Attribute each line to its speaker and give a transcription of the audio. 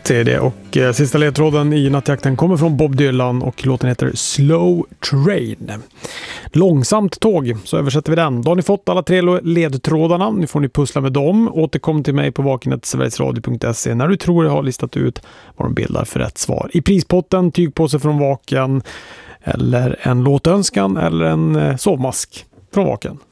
Speaker 1: är det. Och sista ledtråden i nattjakten kommer från Bob Dylan och låten heter Slow Train. Långsamt tåg, så översätter vi den. Då har ni fått alla 3 ledtrådarna. Nu får ni pussla med dem. Återkom till mig på vaken@sverigesradio.se när du tror jag har listat ut vad de bildar för rätt svar. I prispotten, tygpåse från Vaken, eller en låtönskan eller en sovmask från Vaken.